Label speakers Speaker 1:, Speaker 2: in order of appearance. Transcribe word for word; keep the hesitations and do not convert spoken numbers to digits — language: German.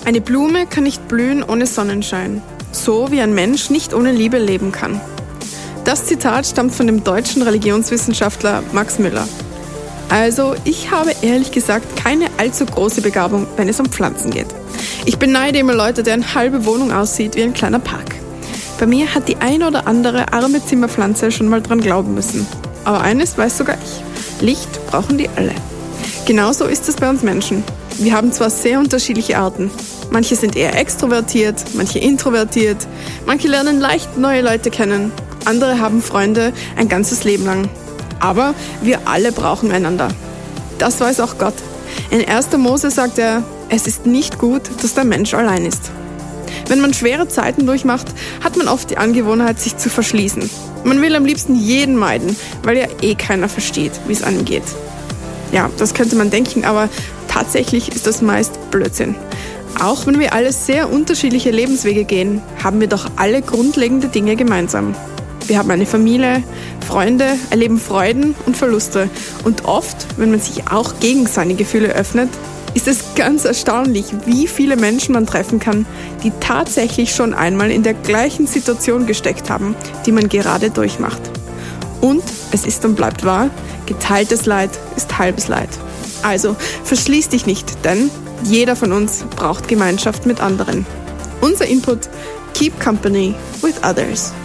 Speaker 1: Eine Blume kann nicht blühen ohne Sonnenschein, so wie ein Mensch nicht ohne Liebe leben kann. Das Zitat stammt von dem deutschen Religionswissenschaftler Max Müller. Also, ich habe ehrlich gesagt keine allzu große Begabung, wenn es um Pflanzen geht. Ich beneide immer Leute, deren halbe Wohnung aussieht wie ein kleiner Park. Bei mir hat die eine oder andere arme Zimmerpflanze schon mal dran glauben müssen. Aber eines weiß sogar ich: Licht brauchen die alle. Genauso ist es bei uns Menschen. Wir haben zwar sehr unterschiedliche Arten. Manche sind eher extrovertiert, manche introvertiert, manche lernen leicht neue Leute kennen, andere haben Freunde ein ganzes Leben lang. Aber wir alle brauchen einander. Das weiß auch Gott. In erster Mose sagt er, es ist nicht gut, dass der Mensch allein ist. Wenn man schwere Zeiten durchmacht, hat man oft die Angewohnheit, sich zu verschließen. Man will am liebsten jeden meiden, weil ja eh keiner versteht, wie es einem geht. Ja, das könnte man denken, aber tatsächlich ist das meist Blödsinn. Auch wenn wir alle sehr unterschiedliche Lebenswege gehen, haben wir doch alle grundlegende Dinge gemeinsam. Wir haben eine Familie, Freunde, erleben Freuden und Verluste. Und oft, wenn man sich auch gegen seine Gefühle öffnet, ist es ganz erstaunlich, wie viele Menschen man treffen kann, die tatsächlich schon einmal in der gleichen Situation gesteckt haben, die man gerade durchmacht. Und es ist und bleibt wahr, geteiltes Leid ist halbes Leid. Also verschließ dich nicht, denn jeder von uns braucht Gemeinschaft mit anderen. Unser Input: Keep company with others.